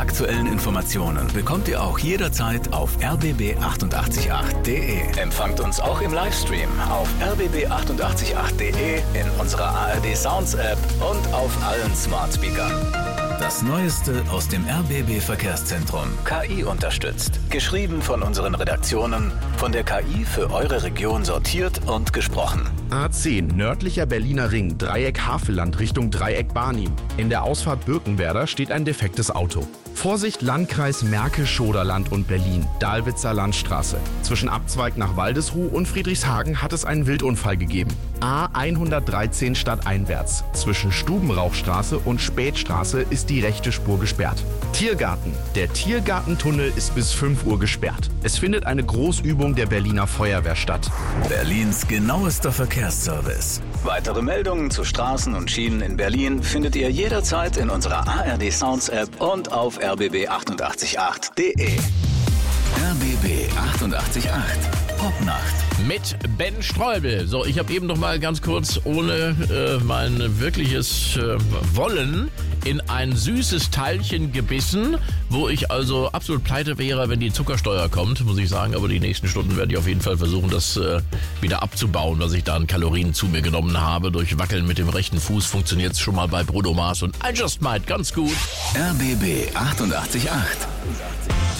aktuellen Informationen bekommt ihr auch jederzeit auf rbb888.de. Empfangt uns auch im Livestream auf rbb888.de, in unserer ARD Sounds App und auf allen Smart Speakern. Das Neueste aus dem RBB Verkehrszentrum. KI unterstützt. Geschrieben von unseren Redaktionen, von der KI für eure Region sortiert und gesprochen. A10, nördlicher Berliner Ring, Dreieck Havelland Richtung Dreieck Barnim. In der Ausfahrt Birkenwerder steht ein defektes Auto. Vorsicht, Landkreis Märkisch-Schoderland und Berlin, Dahlwitzer Landstraße. Zwischen Abzweig nach Waldesruh und Friedrichshagen hat es einen Wildunfall gegeben. A113 stadteinwärts. Zwischen Stubenrauchstraße und Spätstraße ist die rechte Spur gesperrt. Tiergarten. Der Tiergartentunnel ist bis 5 Uhr gesperrt. Es findet eine Großübung der Berliner Feuerwehr statt. Berlins genauester Verkehrsservice. Weitere Meldungen zu Straßen und Schienen in Berlin findet ihr jederzeit in unserer ARD Sounds App und auf rbb888.de. RBB 888 Popnacht. Mit Ben Streubel. So, ich habe eben noch mal ganz kurz ohne mein wirkliches Wollen in ein süßes Teilchen gebissen, wo ich also absolut pleite wäre, wenn die Zuckersteuer kommt, muss ich sagen. Aber die nächsten Stunden werde ich auf jeden Fall versuchen, das wieder abzubauen, was ich da an Kalorien zu mir genommen habe. Durch Wackeln mit dem rechten Fuß funktioniert es schon mal bei Bruno Mars und I Just Might ganz gut. RBB 888.